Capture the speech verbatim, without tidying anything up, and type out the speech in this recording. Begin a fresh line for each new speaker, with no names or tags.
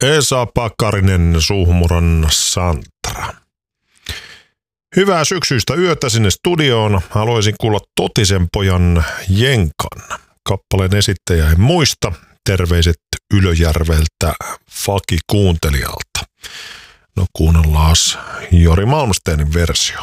Esa Pakkarinen, Suhmuran Santra. Hyvää syksyistä yötä sinne studioon. Haluaisin kuulla Totisen pojan Jenkan. Kappaleen esittäjä en muista. Terveiset Ylöjärveltä Faki kuuntelijalta. No kuunnellaan Jori Malmsteenin versio.